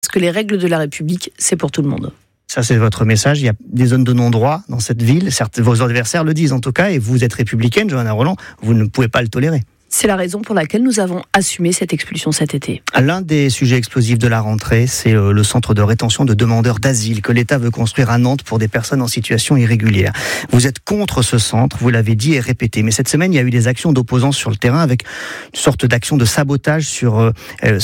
Parce que les règles de la République, c'est pour tout le monde. Ça, c'est votre message. Il y a des zones de non-droit dans cette ville. Certes, vos adversaires le disent en tout cas, et vous êtes républicaine, Johanna Rolland, vous ne pouvez pas le tolérer. C'est la raison pour laquelle nous avons assumé cette expulsion cet été. L'un des sujets explosifs de la rentrée, c'est le centre de rétention de demandeurs d'asile que l'État veut construire à Nantes pour des personnes en situation irrégulière. Vous êtes contre ce centre, vous l'avez dit et répété. Mais cette semaine, il y a eu des actions d'opposants sur le terrain avec une sorte d'action de sabotage sur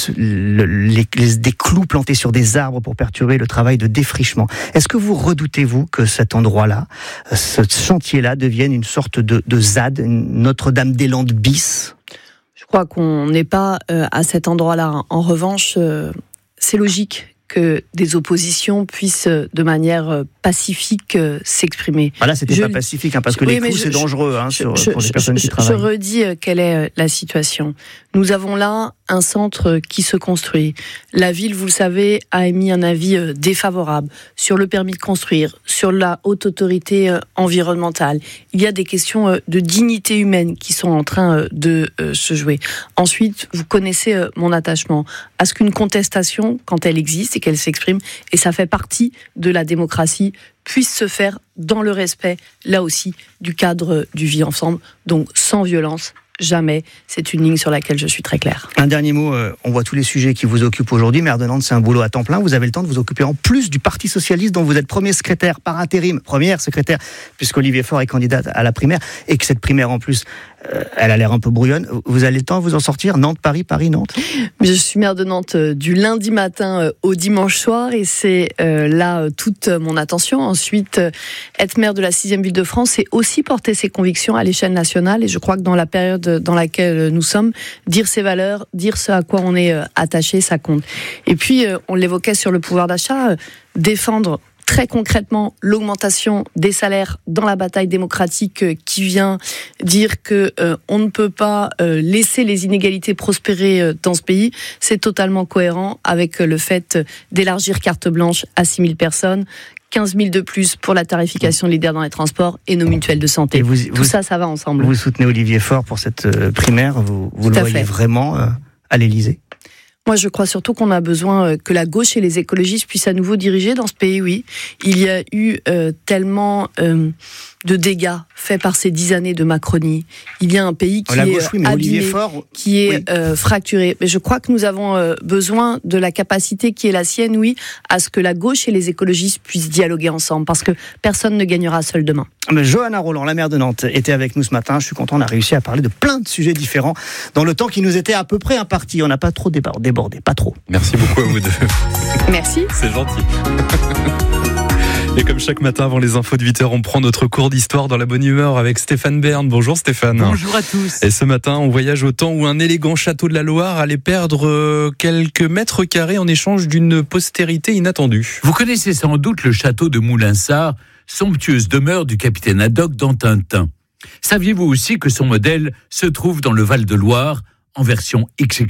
des clous plantés sur des arbres pour perturber le travail de défrichement. Est-ce que vous redoutez-vous que cet endroit-là, ce chantier-là, devienne une sorte de ZAD, une Notre-Dame-des-Landes bis ? Je crois qu'on n'est pas à cet endroit-là. En revanche, c'est logique que des oppositions puissent de manière pacifique s'exprimer. Là, c'était pas pacifique, parce que les clous, c'est dangereux pour les personnes qui travaillent. Je redis quelle est la situation. Nous avons là un centre qui se construit. La ville, vous le savez, a émis un avis défavorable sur le permis de construire, sur la haute autorité environnementale. Il y a des questions de dignité humaine qui sont en train de se jouer. Ensuite, vous connaissez mon attachement à ce qu'une contestation, quand elle existe et qu'elle s'exprime, et ça fait partie de la démocratie, puisse se faire dans le respect, là aussi, du cadre du vivre ensemble, donc sans violence. Jamais. C'est une ligne sur laquelle je suis très claire. Un dernier mot, on voit tous les sujets qui vous occupent aujourd'hui. Maire de Nantes, c'est un boulot à temps plein. Vous avez le temps de vous occuper en plus du Parti Socialiste dont vous êtes premier secrétaire par intérim, première secrétaire, puisqu'Olivier Faure est candidat à la primaire, et que cette primaire en plus, elle a l'air un peu brouillonne. Vous avez le temps de vous en sortir? Nantes, Paris, Paris, Nantes? Je suis maire de Nantes du lundi matin au dimanche soir, et c'est là toute mon attention. Ensuite, être maire de la 6e ville de France, c'est aussi porter ses convictions à l'échelle nationale, et je crois que dans la période dans laquelle nous sommes, dire ses valeurs, dire ce à quoi on est attaché, ça compte. Et puis, on l'évoquait sur le pouvoir d'achat, défendre très concrètement l'augmentation des salaires dans la bataille démocratique qui vient dire que on ne peut pas laisser les inégalités prospérer dans ce pays, c'est totalement cohérent avec le fait d'élargir carte blanche à 6 000 personnes, 15 000 de plus pour la tarification leader dans les transports et nos mutuelles de santé. Tout ça va ensemble. Vous soutenez Olivier Faure pour cette primaire, vous le voyez vraiment à l'Élysée? Moi, je crois surtout qu'on a besoin que la gauche et les écologistes puissent à nouveau diriger dans ce pays, oui. Il y a eu tellement de dégâts faits par ces 10 années de Macronie. Il y a un pays qui est abîmé, qui est fracturé. Mais je crois que nous avons besoin de la capacité qui est la sienne, oui, à ce que la gauche et les écologistes puissent dialoguer ensemble, parce que personne ne gagnera seul demain. Mais Johanna Rolland, la maire de Nantes, était avec nous ce matin. Je suis content, on a réussi à parler de plein de sujets différents dans le temps qui nous était à peu près imparti. On n'a pas trop débordé, pas trop. Merci beaucoup à vous deux. Merci. C'est gentil. Et comme chaque matin avant les infos de 8h, on prend notre cours d'histoire dans la bonne humeur avec Stéphane Bern. Bonjour Stéphane. Bonjour à tous. Et ce matin, on voyage au temps où un élégant château de la Loire allait perdre quelques mètres carrés en échange d'une postérité inattendue. Vous connaissez sans doute le château de Moulinsart, somptueuse demeure du capitaine Haddock dans Tintin. Saviez-vous aussi que son modèle se trouve dans le Val-de-Loire en version XXL ?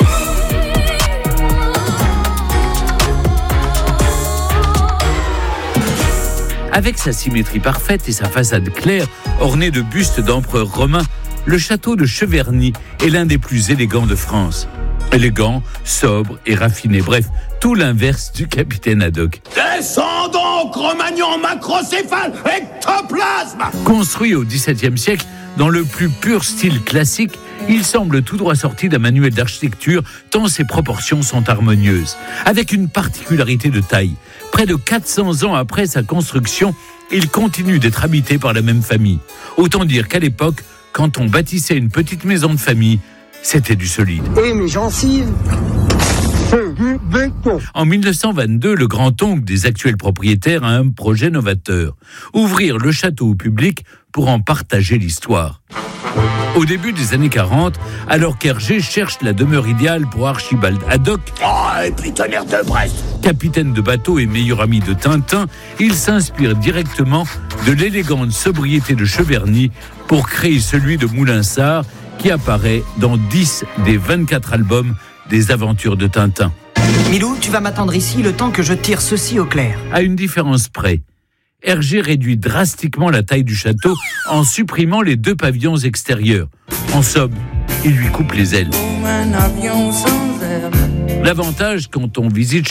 Avec sa symétrie parfaite et sa façade claire, ornée de bustes d'empereurs romains, le château de Cheverny est l'un des plus élégants de France. Élégant, sobre et raffiné, bref, tout l'inverse du capitaine Haddock. Descendons, Cro-Magnon, macrocéphale, ectoplasme! Construit au XVIIe siècle, dans le plus pur style classique, il semble tout droit sorti d'un manuel d'architecture tant ses proportions sont harmonieuses. Avec une particularité de taille, près de 400 ans après sa construction, il continue d'être habité par la même famille. Autant dire qu'à l'époque, quand on bâtissait une petite maison de famille, c'était du solide. Et mes gencives, c'est du béton. En 1922, le grand-oncle des actuels propriétaires a un projet novateur. Ouvrir le château au public pour en partager l'histoire. Au début des années 40, alors qu'Hergé cherche la demeure idéale pour Archibald Haddock, et puis tonnerre de Brest, capitaine de bateau et meilleur ami de Tintin, il s'inspire directement de l'élégante sobriété de Cheverny pour créer celui de Moulinsart, qui apparaît dans 10 des 24 albums des aventures de Tintin. Milou, tu vas m'attendre ici le temps que je tire ceci au clair. À une différence près, Hergé réduit drastiquement la taille du château en supprimant les 2 pavillons extérieurs. En somme, il lui coupe les ailes. L'avantage quand on visite